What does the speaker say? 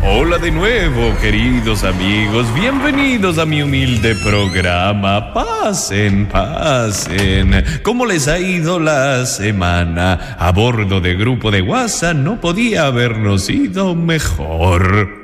Hola de nuevo, queridos amigos. Bienvenidos a mi humilde programa. Pasen, pasen. ¿Cómo les ha ido la semana? A bordo de grupo de WhatsApp no podía habernos ido mejor.